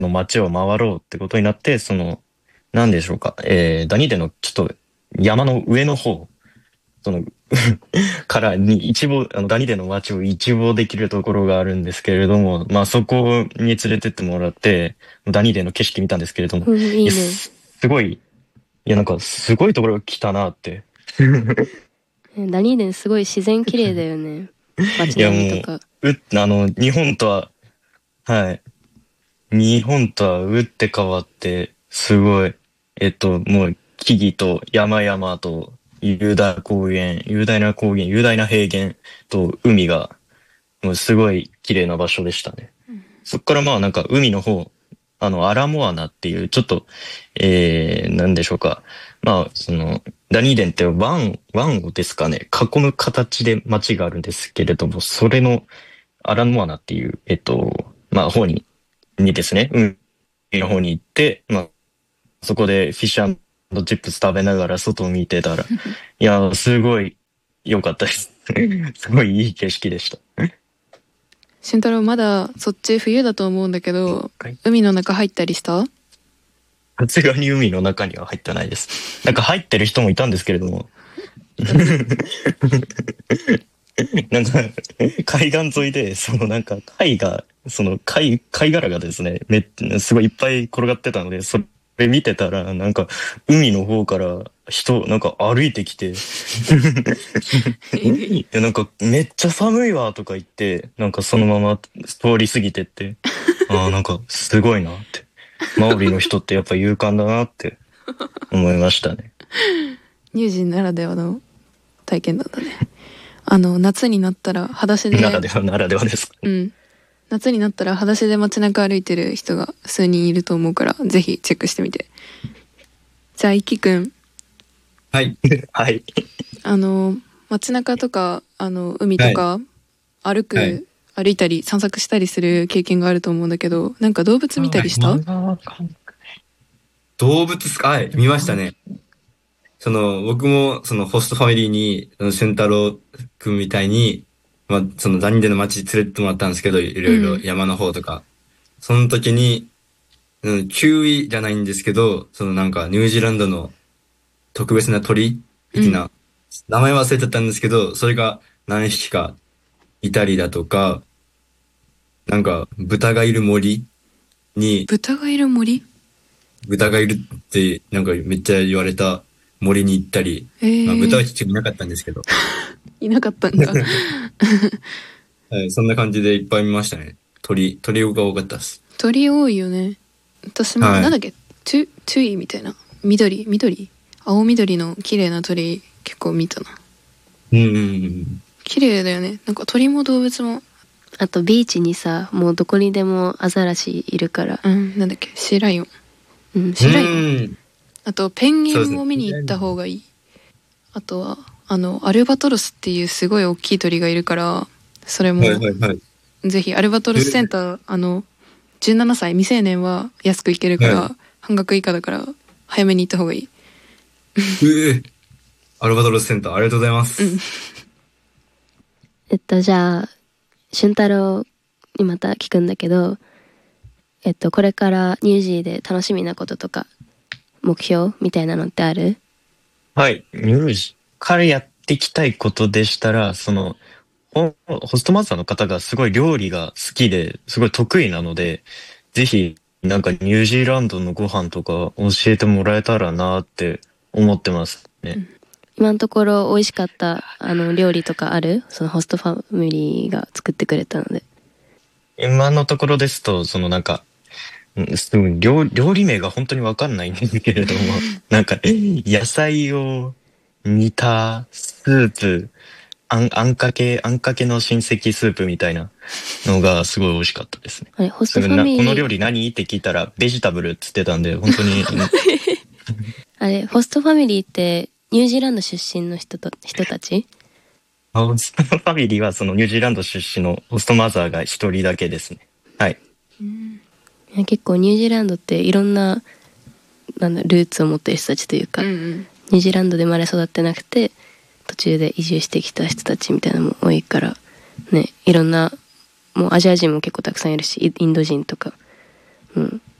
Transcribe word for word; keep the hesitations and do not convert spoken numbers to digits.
の街を回ろうってことになって、その、なんでしょうか、えー、ダニーデのちょっと山の上の方、そのからに一望、あの、ダニデの街を一望できるところがあるんですけれども、まあそこに連れてってもらって、ダニデの景色見たんですけれども、 うん、いいや、 いね。 すすごい、いやなんかすごいところが来たなって。 ダニーデンすごい自然綺麗だよね。街いやも並みとか。 う、う、あの、日本とは、はい、日本とは打って変わって、すごい、えっと、もう木々と山々と雄大高原、雄大な高原、雄大な平原と海が、もうすごい綺麗な場所でしたね。そっからまあなんか海の方、あの、アラモアナっていう、ちょっと、えー、なんでしょうか。まあ、その、ダニーデンって湾、湾をですかね、囲む形で街があるんですけれども、それのアラモアナっていう、えっと、まあ方に、にですね、海の方に行って、まあ、そこでフィッシュチップス食べながら外を見てたら、いや、すごい良かったです。すごいいい景色でした。 俊太郎まだそっち冬だと思うんだけど、海の中入ったりした？ さすがに海の中には入ってないです。なんか入ってる人もいたんですけれども。なんか、海岸沿いで、そのなんか貝が、その貝、貝殻がですね、めっすごいいっぱい転がってたので、それ見てたら、なんか海の方から人、なんか歩いてきて、いやなんかめっちゃ寒いわとか言って、なんかそのまま通り過ぎてって、ああ、なんかすごいなって。マオリの人ってやっぱ勇敢だなって思いましたね。 ニュージーならではの体験だったね。あの、夏になったら裸足で、 ならではならではです。 うん。夏になったら裸足で街中歩いてる人が数人いると思うから、ぜひチェックしてみて。じゃあ、いきくん。 はい。はい。 あの、街中とか、あの、海とか、歩く、はい、歩いたり散策したりする経験があると思うんだけど、なんか動物見たりした？はい、 動物すか？はい、見ましたね。その、僕も、その、ホストファミリーに、その、俊太郎くんみたいに、まあ、その、ダニデの街連れてってもらったんですけど、いろいろ山の方とか。うん、その時に、うん、キウイじゃないんですけど、そのなんか、ニュージーランドの特別な鳥的な、うん、名前忘れてたんですけど、それが何匹かいたりだとか、なんか、豚がいる森に、 豚がいる森？ 豚がいるって、なんかめっちゃ言われた森に行ったり、えー、まあ豚は結局いなかったんですけど。 いなかったんだ。 はい、そんな感じでいっぱい見ましたね。鳥、鳥が多かったです。 鳥多いよね。私も、はい、なんだっけ、トゥ、トゥイみたいな。緑、緑青緑の綺麗な鳥結構見たな。 うんうんうん。 綺麗だよね。なんか鳥も動物も。 あとビーチにさ、もうどこにでもアザラシいるから。 うん、なんだっけ、シーライオン。 うん、 シーライオン。あとペンギンも見に行った方がいい。あとはあのアルバトロスっていうすごい大きい鳥がいるから、それも、はいはいはい、ぜひアルバトロスセンター、あのじゅうななさい未成年は安く行けるから、はい、半額以下だから早めに行った方がいい。 えー、アルバトロスセンターありがとうございます。うん、 えっとじゃあ俊太郎にまた聞くんだけど、えっとこれからニュージーで楽しみなこととか目標みたいなのってある？ はい、ニュージーからやっていきたいことでしたら、そのホストマスターの方がすごい料理が好きですごい得意なので、ぜひなんかニュージーランドのご飯とか教えてもらえたらなって思ってますね。うん、 今のところ美味しかったあの料理とかある？そのホストファミリーが作ってくれたので。 今のところですと、そのなんか、料, 料理名が本当にわかんないんですけれども、なんか野菜を煮たスープ、あん、あんかけ、あんかけの親戚スープみたいなのがすごい美味しかったですね。 あれ、ホストファミリー。 この料理何って聞いたらベジタブルって言ってたんで、本当に。 あれ、ホストファミリーってニュージーランド出身の人と、人たち？ ホストファミリーはそのニュージーランド出身のホストマザーが一人だけですね。はい。 うん、結構ニュージーランドっていろんな、なんだ、ルーツを持ってる人たちというか、うんうん、ニュージーランドで生まれ育ってなくて、途中で移住してきた人たちみたいなのも多いからね、いろんなもうアジア人も結構たくさんいるし、インド人とかうん